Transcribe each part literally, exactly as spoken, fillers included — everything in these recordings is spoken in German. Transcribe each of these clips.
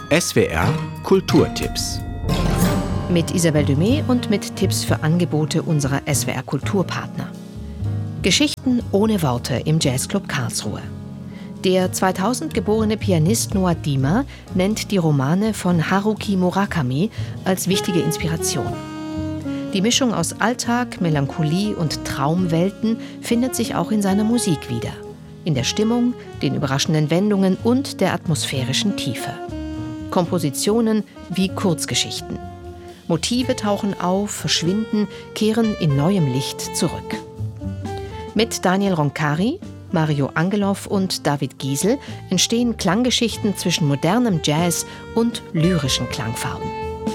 S W R Kulturtipps. Mit Isabelle Dumé und mit Tipps für Angebote unserer S W R Kulturpartner. Geschichten ohne Worte im Jazzclub Karlsruhe. Der zweitausend geborene Pianist Noah Diemer nennt die Romane von Haruki Murakami als wichtige Inspiration. Die Mischung aus Alltag, Melancholie und Traumwelten findet sich auch in seiner Musik wieder. In der Stimmung, den überraschenden Wendungen und der atmosphärischen Tiefe. Kompositionen wie Kurzgeschichten. Motive tauchen auf, verschwinden, kehren in neuem Licht zurück. Mit Daniel Roncari, Mario Angelov und David Giesel entstehen Klanggeschichten zwischen modernem Jazz und lyrischen Klangfarben.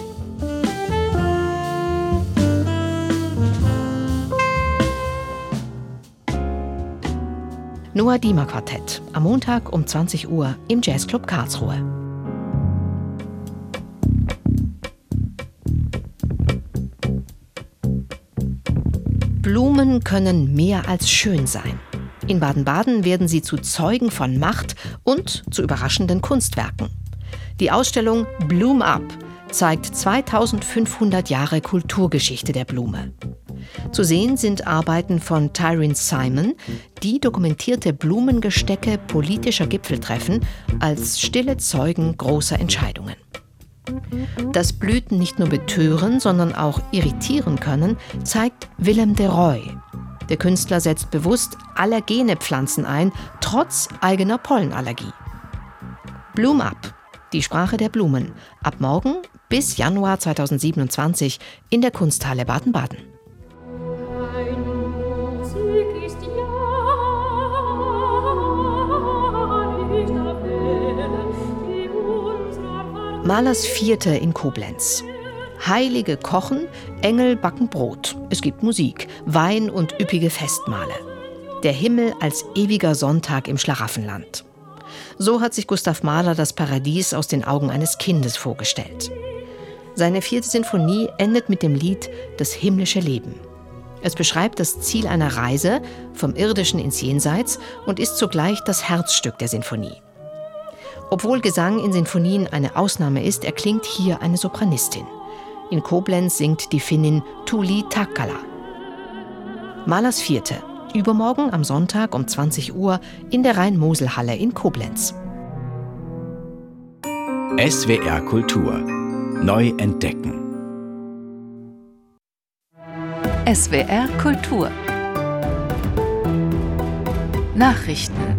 Noah Diemer Quartett, am Montag um zwanzig Uhr im Jazzclub Karlsruhe. Blumen können mehr als schön sein. In Baden-Baden werden sie zu Zeugen von Macht und zu überraschenden Kunstwerken. Die Ausstellung Bloom Up zeigt zweitausendfünfhundert Jahre Kulturgeschichte der Blume. Zu sehen sind Arbeiten von Tyrone Simon, die dokumentierte Blumengestecke politischer Gipfeltreffen als stille Zeugen großer Entscheidungen. Dass Blüten nicht nur betören, sondern auch irritieren können, zeigt Willem de Rooij. Der Künstler setzt bewusst allergene Pflanzen ein, trotz eigener Pollenallergie. Bloom Up, die Sprache der Blumen, ab morgen bis Januar zweitausendsiebenundzwanzig in der Kunsthalle Baden-Baden. Mahlers Vierte in Koblenz. Heilige kochen, Engel backen Brot. Es gibt Musik, Wein und üppige Festmahle. Der Himmel als ewiger Sonntag im Schlaraffenland. So hat sich Gustav Mahler das Paradies aus den Augen eines Kindes vorgestellt. Seine vierte Sinfonie endet mit dem Lied Das himmlische Leben. Es beschreibt das Ziel einer Reise vom Irdischen ins Jenseits und ist zugleich das Herzstück der Sinfonie. Obwohl Gesang in Sinfonien eine Ausnahme ist, erklingt hier eine Sopranistin. In Koblenz singt die Finnin Tuuli Takkala. Mahlers Vierte, übermorgen am Sonntag um zwanzig Uhr in der Rhein-Mosel-Halle in Koblenz. S W R Kultur. Neu entdecken. S W R Kultur. Nachrichten.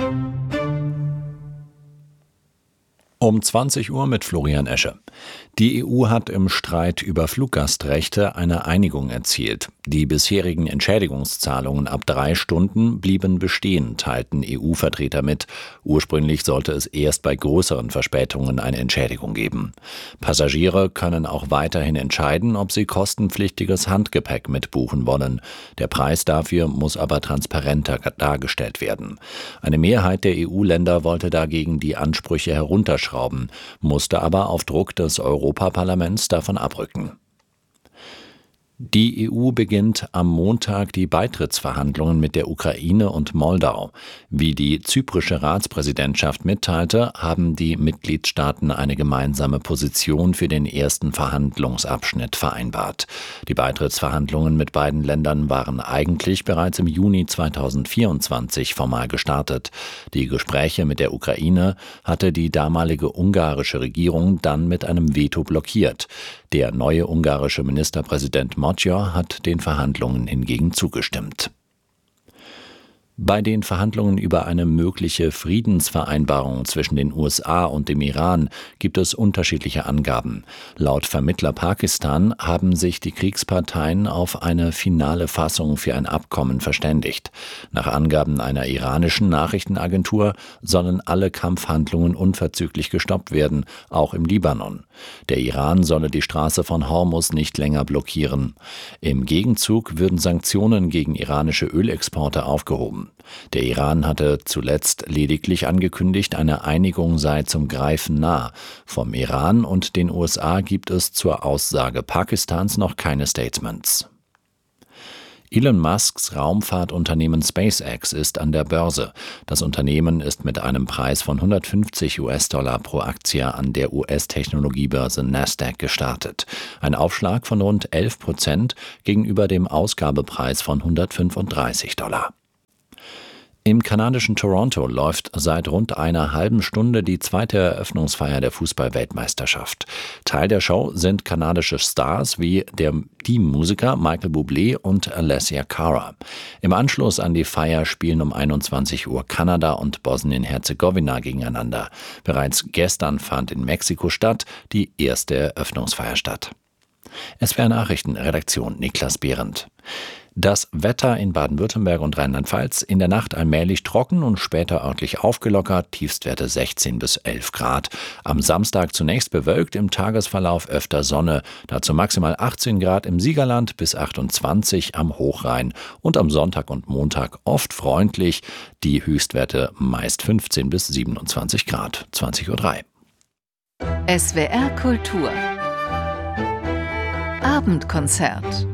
Um zwanzig Uhr mit Florian Esche. Die E U hat im Streit über Fluggastrechte eine Einigung erzielt. Die bisherigen Entschädigungszahlungen ab drei Stunden blieben bestehen, teilten E U-Vertreter mit. Ursprünglich sollte es erst bei größeren Verspätungen eine Entschädigung geben. Passagiere können auch weiterhin entscheiden, ob sie kostenpflichtiges Handgepäck mitbuchen wollen. Der Preis dafür muss aber transparenter dargestellt werden. Eine Mehrheit der E U-Länder wollte dagegen die Ansprüche herunterschrauben, musste aber auf Druck des Europaparlaments davon abrücken. Die E U beginnt am Montag die Beitrittsverhandlungen mit der Ukraine und Moldau. Wie die zyprische Ratspräsidentschaft mitteilte, haben die Mitgliedstaaten eine gemeinsame Position für den ersten Verhandlungsabschnitt vereinbart. Die Beitrittsverhandlungen mit beiden Ländern waren eigentlich bereits im Juni zweitausendvierundzwanzig formal gestartet. Die Gespräche mit der Ukraine hatte die damalige ungarische Regierung dann mit einem Veto blockiert. Der neue ungarische Ministerpräsident Magyar hat den Verhandlungen hingegen zugestimmt. Bei den Verhandlungen über eine mögliche Friedensvereinbarung zwischen den U S A und dem Iran gibt es unterschiedliche Angaben. Laut Vermittler Pakistan haben sich die Kriegsparteien auf eine finale Fassung für ein Abkommen verständigt. Nach Angaben einer iranischen Nachrichtenagentur sollen alle Kampfhandlungen unverzüglich gestoppt werden, auch im Libanon. Der Iran solle die Straße von Hormuz nicht länger blockieren. Im Gegenzug würden Sanktionen gegen iranische Ölexporte aufgehoben. Der Iran hatte zuletzt lediglich angekündigt, eine Einigung sei zum Greifen nah. Vom Iran und den U S A gibt es zur Aussage Pakistans noch keine Statements. Elon Musks Raumfahrtunternehmen SpaceX ist an der Börse. Das Unternehmen ist mit einem Preis von hundertfünfzig US-Dollar pro Aktie an der U S-Technologiebörse Nasdaq gestartet. Ein Aufschlag von rund elf Prozent gegenüber dem Ausgabepreis von hundertfünfunddreißig Dollar. Im kanadischen Toronto läuft seit rund einer halben Stunde die zweite Eröffnungsfeier der Fußball-Weltmeisterschaft. Teil der Show sind kanadische Stars wie der Teammusiker Michael Bublé und Alessia Cara. Im Anschluss an die Feier spielen um einundzwanzig Uhr Kanada und Bosnien-Herzegowina gegeneinander. Bereits gestern fand in Mexiko statt die erste Eröffnungsfeier statt. S W R Nachrichten, Redaktion Niklas Behrendt. Das Wetter in Baden-Württemberg und Rheinland-Pfalz: in der Nacht allmählich trocken und später örtlich aufgelockert, Tiefstwerte sechzehn bis elf Grad. Am Samstag zunächst bewölkt, im Tagesverlauf öfter Sonne, dazu maximal achtzehn Grad im Siegerland bis achtundzwanzig am Hochrhein und am Sonntag und Montag oft freundlich, die Höchstwerte meist fünfzehn bis siebenundzwanzig Grad. zwanzig Uhr drei. S W R Kultur Abendkonzert.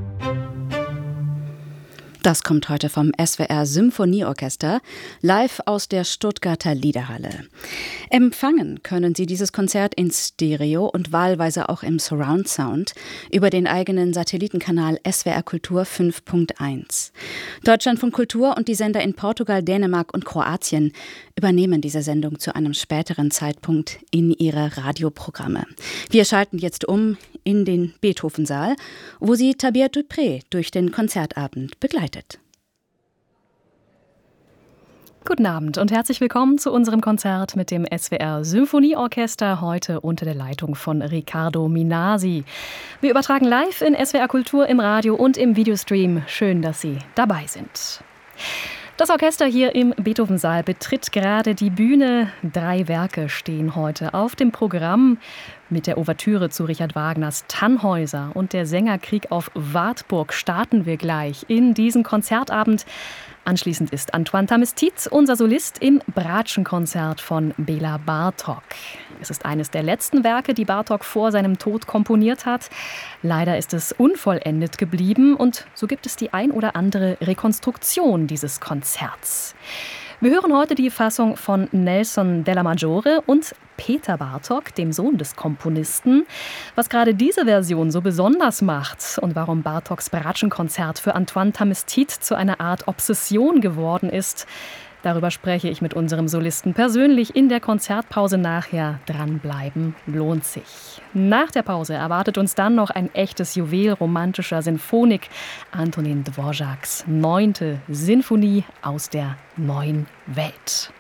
Das kommt heute vom S W R Symphonieorchester, live aus der Stuttgarter Liederhalle. Empfangen können Sie dieses Konzert in Stereo und wahlweise auch im Surround Sound über den eigenen Satellitenkanal S W R Kultur fünf Punkt eins. Deutschlandfunk Kultur und die Sender in Portugal, Dänemark und Kroatien übernehmen diese Sendung zu einem späteren Zeitpunkt in ihre Radioprogramme. Wir schalten jetzt um in den Beethoven-Saal, wo sie Tabea Dupré durch den Konzertabend begleitet. Guten Abend und herzlich willkommen zu unserem Konzert mit dem S W R Symphonieorchester, heute unter der Leitung von Riccardo Minasi. Wir übertragen live in S W R Kultur im Radio und im Videostream. Schön, dass Sie dabei sind. Das Orchester hier im Beethoven-Saal betritt gerade die Bühne. Drei Werke stehen heute auf dem Programm. Mit der Ouvertüre zu Richard Wagners Tannhäuser und der Sängerkrieg auf Wartburg starten wir gleich in diesen Konzertabend. Anschließend ist Antoine Tamestit unser Solist im Bratschenkonzert von Bela Bartók. Es ist eines der letzten Werke, die Bartók vor seinem Tod komponiert hat. Leider ist es unvollendet geblieben und so gibt es die ein oder andere Rekonstruktion dieses Konzerts. Wir hören heute die Fassung von Nelson Della Maggiore und Peter Bartók, dem Sohn des Komponisten. Was gerade diese Version so besonders macht und warum Bartóks Bratschenkonzert für Antoine Tamestit zu einer Art Obsession geworden ist, darüber spreche ich mit unserem Solisten persönlich in der Konzertpause nachher. Dranbleiben lohnt sich. Nach der Pause erwartet uns dann noch ein echtes Juwel romantischer Sinfonik, Antonin Dvořáks neunte Sinfonie aus der neuen Welt.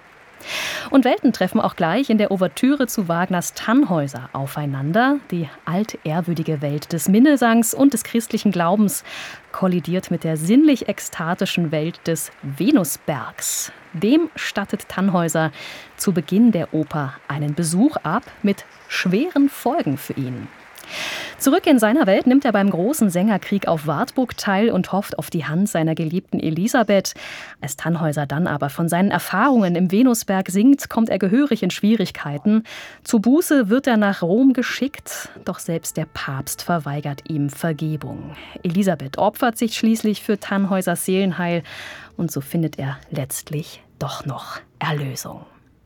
Und Welten treffen auch gleich in der Ouvertüre zu Wagners Tannhäuser aufeinander. Die altehrwürdige Welt des Minnesangs und des christlichen Glaubens kollidiert mit der sinnlich-ekstatischen Welt des Venusbergs. Dem stattet Tannhäuser zu Beginn der Oper einen Besuch ab mit schweren Folgen für ihn. Zurück in seiner Welt nimmt er beim großen Sängerkrieg auf Wartburg teil und hofft auf die Hand seiner geliebten Elisabeth. Als Tannhäuser dann aber von seinen Erfahrungen im Venusberg singt, kommt er gehörig in Schwierigkeiten. Zu Buße wird er nach Rom geschickt, doch selbst der Papst verweigert ihm Vergebung. Elisabeth opfert sich schließlich für Tannhäusers Seelenheil und so findet er letztlich doch noch Erlösung.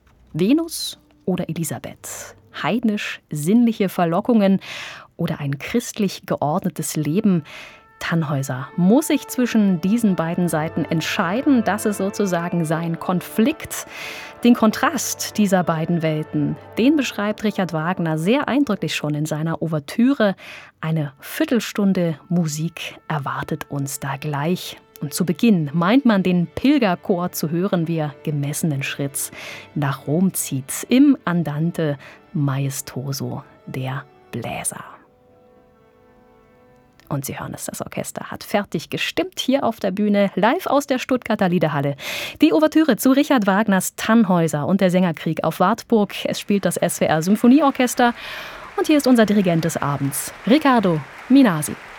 Venus oder Elisabeth? Heidnisch-sinnliche Verlockungen oder ein christlich geordnetes Leben? Tannhäuser muss sich zwischen diesen beiden Seiten entscheiden. Das ist sozusagen sein Konflikt. Den Kontrast dieser beiden Welten, den beschreibt Richard Wagner sehr eindrücklich schon in seiner Ouvertüre. Eine Viertelstunde Musik erwartet uns da gleich. Und zu Beginn meint man den Pilgerchor zu hören, wie er gemessenen Schritts nach Rom zieht, im Andante Maestoso der Bläser. Und Sie hören es, das Orchester hat fertig gestimmt hier auf der Bühne, live aus der Stuttgarter Liederhalle. Die Ouvertüre zu Richard Wagners Tannhäuser und der Sängerkrieg auf Wartburg. Es spielt das S W R Symphonieorchester und hier ist unser Dirigent des Abends, Riccardo Minasi.